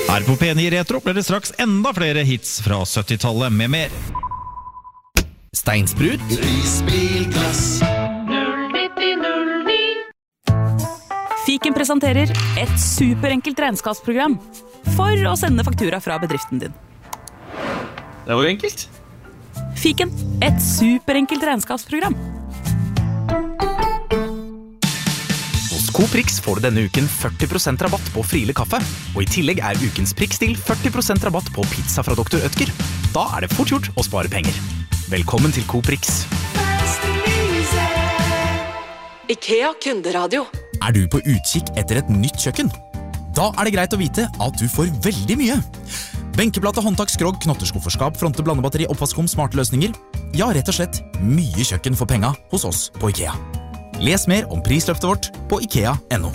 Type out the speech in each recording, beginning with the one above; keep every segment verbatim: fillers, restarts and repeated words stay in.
Her på P ni Retro blir det straks enda flere hits fra syttitallet med mer. Steinsprut, Prisbilglass. null nitti null ni. Fiken presenterer et superenkelt regnskapsprogram for å sende faktura fra bedriften din. det var jo enkelt. Fiken, et superenkelt regnskapsprogram. Hos Coprix får du denne uken førti prosent rabatt på Friele kaffe, og i tillegg er ukens prikkstil førti prosent rabatt på pizza fra doktor Ødker. Da er det fort gjort å spare penger. Velkommen til Coprix. IKEA kunderadio. Er du på utkikk etter et nytt kjøkken? Da er det greit å vite at du får veldig mye. Benkeplate, håndtak, skrog, knotterskufferskap, fronte, blandebatteri, oppvaskom, smarte løsninger. Ja, rett og slett mye kjøkken for penga hos oss på IKEA. Les mer om prisløftet vårt på ikea punktum no.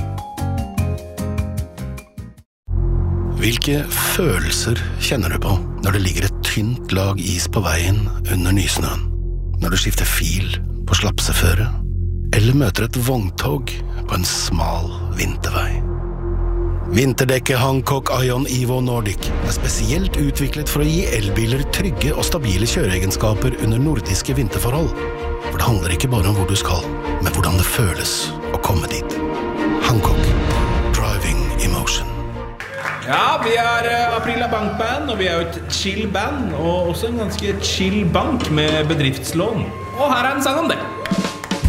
Hvilke følelser kjenner du på når det ligger et tynt lag is på veien under nysnøen? Når du skifter fil på slapseføre? Eller møter et vogntog på en smal vintervei? Vinterdekket Hancock Ion Evo Nordic er spesielt utviklet for å gi elbiler trygge og stabile kjøreegenskaper under nordiske vinterforhold. For det handler ikke bare om hvor du skal, men hvordan det føles å komme dit. Hancock. Driving emotion. Ja, vi er uh, Aprila Bankband, og vi er jo et chill band, og også en ganske chill bank med bedriftslån. Og her er en sang om det.